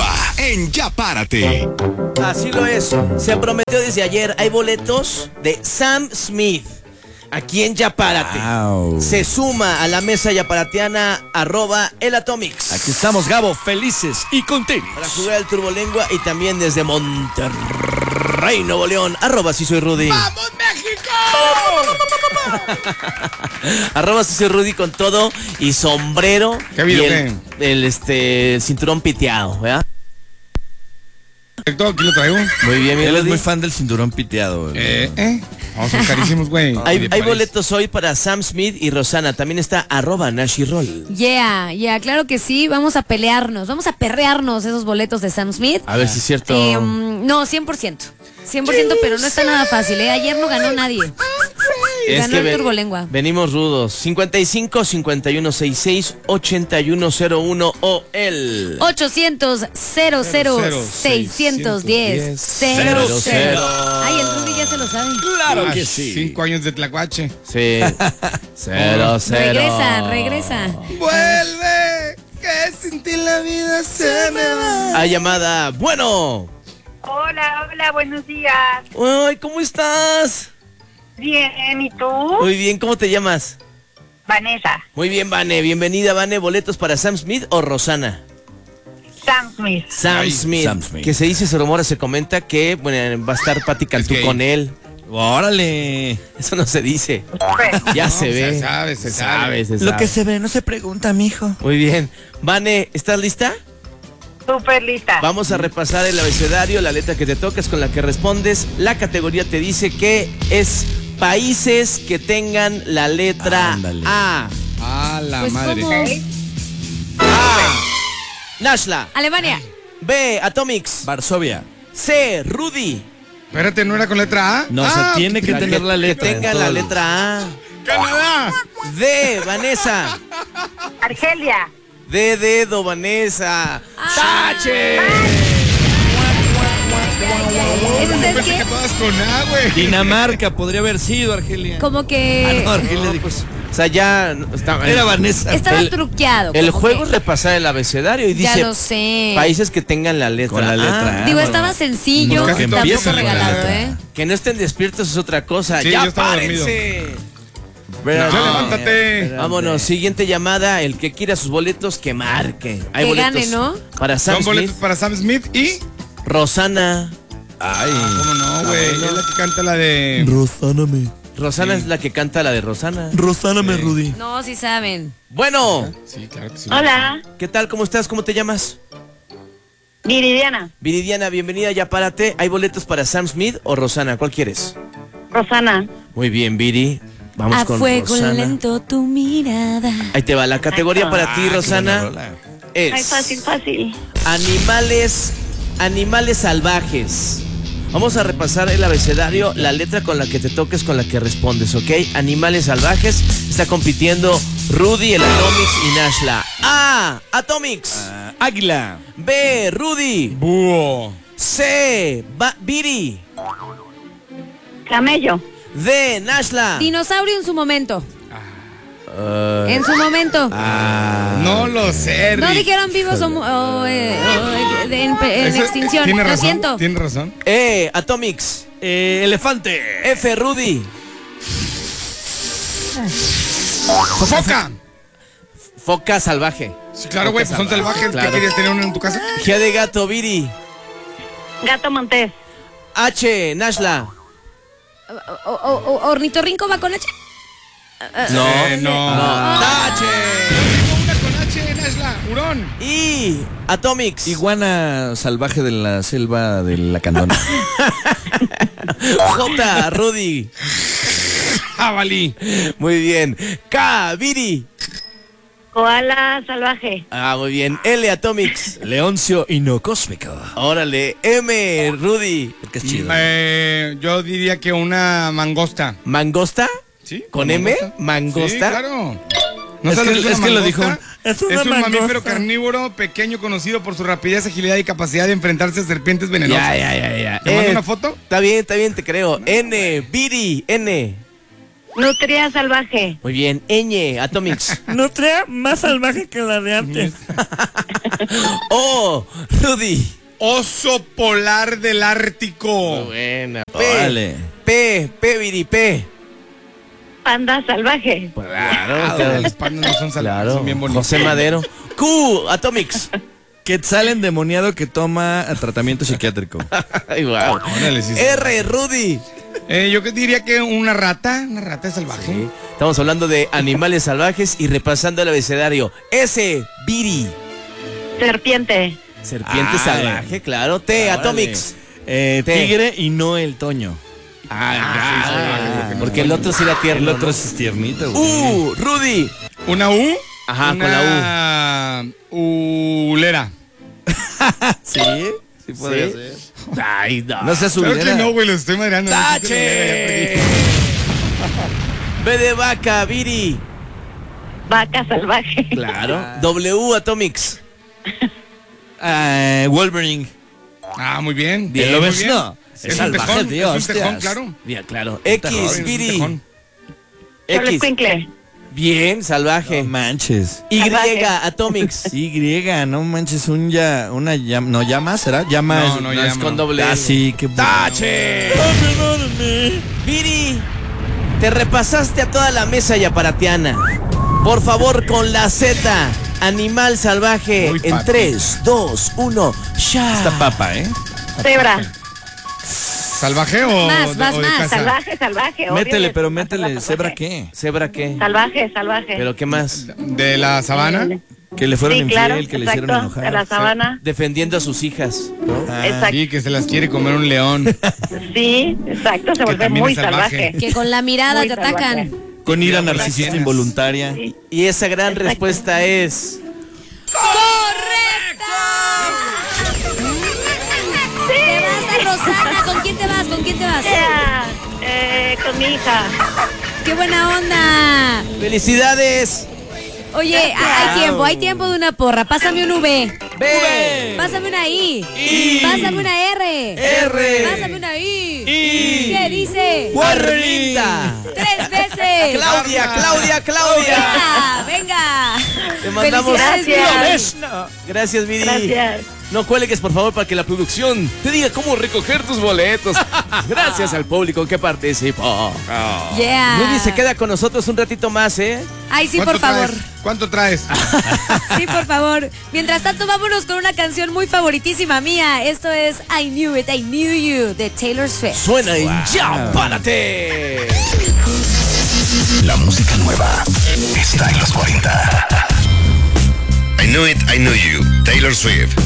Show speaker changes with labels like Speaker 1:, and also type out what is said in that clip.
Speaker 1: Ropa en Ya Párate.
Speaker 2: Así lo es. Se prometió desde ayer. Hay boletos de Sam Smith. Aquí en Ya Párate.
Speaker 3: Wow.
Speaker 2: Se suma a la mesa yaparateana @elatomics.
Speaker 3: Aquí estamos, Gabo, felices y contentos.
Speaker 2: Para jugar el Turbolengua y también desde Monterrey, Nuevo León, @si soy Rudy.
Speaker 1: ¡Vamos, México!
Speaker 2: @si soy Rudy con todo y sombrero.
Speaker 4: ¿Qué video,
Speaker 2: y el cinturón piteado, ¿verdad?
Speaker 4: Perfecto, aquí lo traigo.
Speaker 2: Muy bien, mi
Speaker 3: Él es
Speaker 2: Rudy.
Speaker 3: muy fan del cinturón piteado.
Speaker 4: Vamos, son carísimos, güey.
Speaker 2: Hay boletos hoy para Sam Smith y Rosana. También está @NashiRoll.
Speaker 5: Yeah, claro que sí. Vamos a pelearnos, vamos a perrearnos esos boletos de Sam Smith.
Speaker 2: A ver si es cierto.
Speaker 5: No, 100%. 100%, pero no está nada fácil, ¿eh? Ayer no ganó nadie. Ganó el Turbolengua.
Speaker 2: Venimos rudos. 55 51 66 8101 o el
Speaker 5: 800 00 610 00. Ay, el Rudy ya se lo sabe.
Speaker 3: Claro que sí.
Speaker 4: 5 años de tlacuache.
Speaker 2: Sí. 00.
Speaker 5: Regresa.
Speaker 4: ¡Vuelve! Que sin ti la vida se me va.
Speaker 2: Hay llamada. Bueno.
Speaker 6: Hola, buenos días.
Speaker 2: Ay, ¿cómo estás?
Speaker 6: Bien, ¿y tú?
Speaker 2: Muy bien, ¿cómo te llamas?
Speaker 6: Vanessa,
Speaker 2: Muy bien, Vane. Bienvenida, Vane. ¿Boletos para Sam Smith o Rosana?
Speaker 6: Sam Smith.
Speaker 2: Sam Smith.
Speaker 3: Sam Smith.
Speaker 2: Que se dice, se rumora, se comenta que bueno, va a estar Pati Cantú
Speaker 4: gay.
Speaker 2: con él.
Speaker 3: Órale.
Speaker 2: Eso no se dice.
Speaker 6: Bueno,
Speaker 2: Ya
Speaker 4: No,
Speaker 2: se ve.
Speaker 4: se sabe.
Speaker 2: Se sabe.
Speaker 3: se ve no se pregunta, mijo.
Speaker 2: Muy bien. Vane, ¿estás lista?
Speaker 6: súper lista.
Speaker 2: Vamos a repasar el abecedario, la letra que te toca es con la que respondes. La categoría te dice que es países que tengan la letra
Speaker 3: Ándale.
Speaker 2: A.
Speaker 4: A la
Speaker 5: Pues
Speaker 4: madre.
Speaker 5: como
Speaker 2: A. Nashla.
Speaker 5: Alemania.
Speaker 2: B. Atomics.
Speaker 3: Varsovia.
Speaker 2: C. Rudy.
Speaker 4: Espérate, ¿no era con letra A?
Speaker 3: No,
Speaker 4: Ah,
Speaker 3: se tiene que tener la
Speaker 2: Que
Speaker 3: letra.
Speaker 2: tenga
Speaker 3: en
Speaker 2: la
Speaker 3: todo.
Speaker 2: letra A.
Speaker 4: ¡Canadá!
Speaker 2: D. Vanessa.
Speaker 6: Argelia.
Speaker 2: D. Dedo, Vanessa. ¡Tache!
Speaker 5: Eso es
Speaker 4: Pensé
Speaker 5: que
Speaker 4: que todas con A, güey.
Speaker 3: Dinamarca podría haber sido Argelia.
Speaker 5: como que
Speaker 3: No, Argelia
Speaker 2: No,
Speaker 3: dijo.
Speaker 2: pues, o sea, ya está.
Speaker 3: Era Vanessa.
Speaker 5: estaba
Speaker 2: el-
Speaker 5: truqueado.
Speaker 2: El
Speaker 5: como
Speaker 2: juego
Speaker 5: que-
Speaker 2: es repasar el abecedario y
Speaker 5: Ya
Speaker 2: dice
Speaker 5: lo sé.
Speaker 2: países que tengan la letra
Speaker 3: Con la letra A.
Speaker 5: Digo,
Speaker 3: bueno.
Speaker 5: estaba sencillo,
Speaker 4: Casi
Speaker 5: tampoco
Speaker 4: empieza
Speaker 5: regalado,
Speaker 4: con la-
Speaker 5: ¿eh?
Speaker 2: Que no estén despiertos es otra cosa.
Speaker 4: Sí,
Speaker 2: ¡Ya
Speaker 4: yo estaba
Speaker 2: párense!
Speaker 4: Ya levántate.
Speaker 2: Vámonos, siguiente llamada. El que quiera sus boletos, que marque. Hay
Speaker 5: Que
Speaker 2: boletos
Speaker 5: gane, ¿no?
Speaker 2: para Sam
Speaker 4: Son
Speaker 2: Smith,
Speaker 4: boletos para Sam Smith y...
Speaker 2: Rosana.
Speaker 3: Ay.
Speaker 4: ¿Cómo no, güey? Es la que canta la de...
Speaker 3: Rosáname.
Speaker 2: Rosana es la que canta la de Rosana.
Speaker 3: Rosáname, Rudy.
Speaker 5: No, sí saben.
Speaker 2: Bueno,
Speaker 4: Sí, claro que sí.
Speaker 6: Hola,
Speaker 2: ¿qué tal? ¿Cómo estás? ¿Cómo te llamas?
Speaker 6: Viridiana.
Speaker 2: Viridiana, bienvenida, ya párate. ¿Hay boletos para Sam Smith o Rosana? ¿Cuál quieres?
Speaker 6: Rosana.
Speaker 2: Muy bien, Viri. Vamos
Speaker 5: A
Speaker 2: con
Speaker 5: fuego
Speaker 2: Rosana.
Speaker 5: lento tu mirada.
Speaker 2: Ahí te va. La categoría para ti,
Speaker 3: qué buena
Speaker 2: Rosana,
Speaker 3: rola.
Speaker 2: es
Speaker 6: Ay, fácil.
Speaker 2: animales salvajes. Vamos a repasar el abecedario. La letra con la que te toques, con la que respondes, ¿ok? Animales salvajes. Está compitiendo Rudy, el Atomics y Nashla. A. Atomics.
Speaker 3: Águila.
Speaker 2: B. Rudy.
Speaker 4: Búho.
Speaker 2: C. Viri.
Speaker 6: Camello.
Speaker 2: D. Nashla.
Speaker 5: Dinosaurio en su momento. En su momento.
Speaker 4: No lo sé,
Speaker 5: No
Speaker 4: Rick.
Speaker 5: dijeron vivos en
Speaker 4: Eso-
Speaker 5: extinción.
Speaker 4: ¿Tiene
Speaker 5: Lo
Speaker 4: razón?
Speaker 5: siento.
Speaker 4: ¿Tiene razón?
Speaker 2: E. Atomics.
Speaker 3: Elefante.
Speaker 2: F. Rudy.
Speaker 4: ¡Foca!
Speaker 2: Foca salvaje.
Speaker 4: Sí, claro, güey, pues son salvajes.
Speaker 2: Claro.
Speaker 4: ¿Qué querías tener uno en tu casa?
Speaker 2: G de gato, Viri.
Speaker 6: Gato montés.
Speaker 2: H. Nashla.
Speaker 5: Ornitorrinco va con H.
Speaker 2: No.
Speaker 4: No.
Speaker 2: Tache.
Speaker 4: Tengo una con H, Nashla. Hurón.
Speaker 2: Y Atomics.
Speaker 3: Iguana salvaje de la selva de la Candona.
Speaker 2: J. Rudy.
Speaker 4: Jabalí.
Speaker 2: Muy bien. K. Viri.
Speaker 6: Koala salvaje.
Speaker 2: Ah, muy bien. L. Atomics.
Speaker 3: Leoncio Inocósmico.
Speaker 2: Órale. M. Rudy.
Speaker 3: Porque es chido.
Speaker 4: Yo diría que una mangosta.
Speaker 2: ¿Mangosta?
Speaker 4: ¿Sí?
Speaker 2: ¿Con M? ¿Mangosta?
Speaker 4: Sí, claro. ¿No
Speaker 3: Es
Speaker 4: sabes
Speaker 3: que-
Speaker 4: lo
Speaker 3: es
Speaker 4: una
Speaker 3: que lo
Speaker 4: mangosta?
Speaker 3: dijo. Es una
Speaker 4: Es un mamífero
Speaker 3: mangosta.
Speaker 4: carnívoro pequeño conocido por su rapidez, agilidad y capacidad de enfrentarse a serpientes venenosas.
Speaker 2: Ya.
Speaker 4: ¿Te mando una foto?
Speaker 2: Está bien, te creo. N. Viri. N.
Speaker 6: Nutria salvaje.
Speaker 2: Muy bien. Ñ, Atomics.
Speaker 4: Nutria más salvaje que la de antes.
Speaker 2: O, Rudy.
Speaker 1: Oso polar del Ártico.
Speaker 2: Buena.
Speaker 3: Órale.
Speaker 2: P, Viri, P.
Speaker 6: Panda salvaje.
Speaker 2: Claro,
Speaker 1: Los pandas no son salvajes,
Speaker 2: claro.
Speaker 1: son bien bonitos.
Speaker 2: José Madero. Q, Atomics.
Speaker 3: Quetzal endemoniado que toma tratamiento psiquiátrico.
Speaker 2: Ay, wow.
Speaker 1: Órale, sí, sí.
Speaker 2: R, Rudy.
Speaker 1: Yo que diría que una rata salvaje.
Speaker 2: Sí. Estamos hablando de animales salvajes y repasando el abecedario. S, Viri.
Speaker 6: Serpiente.
Speaker 2: Serpiente
Speaker 3: Ay.
Speaker 2: salvaje, claro. T,
Speaker 3: Órale.
Speaker 2: Atomics.
Speaker 3: Tigre y no el toño.
Speaker 2: Porque el otro sí era tierno.
Speaker 3: El otro
Speaker 2: ¿no?
Speaker 3: es tiernito, güey.
Speaker 2: Rudy.
Speaker 1: ¿Una U?
Speaker 2: Ajá, con
Speaker 1: la U. Ulera.
Speaker 3: Sí, sí podría
Speaker 2: ¿Sí?
Speaker 3: ser.
Speaker 2: Ay, no.
Speaker 3: No seas
Speaker 1: Claro que
Speaker 3: subidera.
Speaker 1: no, güey, los estoy madreando.
Speaker 2: ¡Tache! B de vaca, Viri.
Speaker 6: Vaca salvaje.
Speaker 2: Claro. W, Atomics.
Speaker 3: Wolverine.
Speaker 1: Ah, muy bien.
Speaker 3: Bien,
Speaker 1: muy
Speaker 3: ¿lo ves?
Speaker 1: bien.
Speaker 3: No, es salvaje,
Speaker 1: un tejón,
Speaker 3: tío,
Speaker 1: es un tejón,
Speaker 3: hostias.
Speaker 1: claro.
Speaker 2: Bien, claro.
Speaker 3: tejón,
Speaker 2: X,
Speaker 1: Es un
Speaker 2: Viri.
Speaker 1: tejón.
Speaker 2: X.
Speaker 6: Xoloitzcuintle.
Speaker 2: Bien, salvaje.
Speaker 3: No manches.
Speaker 2: Y,
Speaker 6: Salvaje.
Speaker 2: Atomics.
Speaker 3: Y, no manches, una llama. No, llama, ¿será? Llama.
Speaker 1: No,
Speaker 3: es-
Speaker 1: no,
Speaker 2: No, es
Speaker 1: llama.
Speaker 2: con doble
Speaker 3: Ah,
Speaker 2: L.
Speaker 3: sí, qué bueno.
Speaker 2: ¡Tache! Viri, te repasaste a toda la mesa yaparatiana. Por favor, con la Z, animal salvaje,
Speaker 1: Muy
Speaker 2: en
Speaker 1: fácil.
Speaker 2: 3, 2, 1, ya.
Speaker 3: Esta papa, ¿eh?
Speaker 6: Cebra.
Speaker 1: ¿Salvaje o
Speaker 5: Más,
Speaker 1: de, o de
Speaker 5: más.
Speaker 1: casa?
Speaker 6: Salvaje. obvio,
Speaker 3: Métele,
Speaker 6: es
Speaker 3: pero
Speaker 6: una
Speaker 3: métele.
Speaker 6: salvaje.
Speaker 3: ¿Cebra qué?
Speaker 2: ¿Cebra qué?
Speaker 6: Salvaje.
Speaker 2: ¿Pero qué más?
Speaker 1: ¿De la sabana?
Speaker 3: Que le fueron
Speaker 6: Sí,
Speaker 3: infiel,
Speaker 6: claro,
Speaker 3: que le
Speaker 6: exacto,
Speaker 3: hicieron enojar.
Speaker 6: de la sabana.
Speaker 2: Defendiendo a sus hijas, ¿no?
Speaker 6: Exacto.
Speaker 1: Sí, que se las quiere comer un león.
Speaker 6: Sí, exacto, se vuelve
Speaker 1: también
Speaker 6: muy
Speaker 1: es salvaje.
Speaker 6: salvaje.
Speaker 5: Que con la mirada
Speaker 6: Muy
Speaker 5: te atacan.
Speaker 6: salvaje.
Speaker 3: Con ira
Speaker 1: Cuidado con las
Speaker 3: narcisista
Speaker 1: piernas.
Speaker 3: involuntaria.
Speaker 6: Sí.
Speaker 2: Y esa gran
Speaker 6: Exacto.
Speaker 2: respuesta es...
Speaker 5: Te vas a Rosana. ¿Con quién te vas? ¿Con quién te vas?
Speaker 6: Con mi hija.
Speaker 5: ¡Qué buena onda!
Speaker 2: ¡Felicidades!
Speaker 5: Oye, hay tiempo de una porra. Pásame un V.
Speaker 2: ¡B!
Speaker 5: Pásame una I.
Speaker 2: I.
Speaker 5: Pásame una R.
Speaker 2: R.
Speaker 5: Pásame una I.
Speaker 2: I.
Speaker 5: ¿Qué dice?
Speaker 2: ¡Guarrita!
Speaker 5: 3 veces.
Speaker 2: ¡Claudia!
Speaker 5: Venga, venga.
Speaker 2: Te mandamos...
Speaker 6: Gracias.
Speaker 2: Gracias, Viri.
Speaker 6: Gracias.
Speaker 2: No cuelgues, por favor, para que la producción te diga cómo recoger tus boletos. Gracias al público que participó.
Speaker 5: Yeah.
Speaker 2: Rudy se queda con nosotros un ratito más, ¿eh?
Speaker 5: Ay, sí,
Speaker 1: ¿Cuánto
Speaker 5: por favor.
Speaker 1: traes? ¿Cuánto traes?
Speaker 5: Sí, por favor. Mientras tanto, vámonos con una canción muy favoritísima mía. Esto es I Knew It, I Knew You, de Taylor Swift.
Speaker 2: Suena en Ya Párate.
Speaker 7: La música nueva está en los 40. I Knew It, I Knew You, Taylor Swift.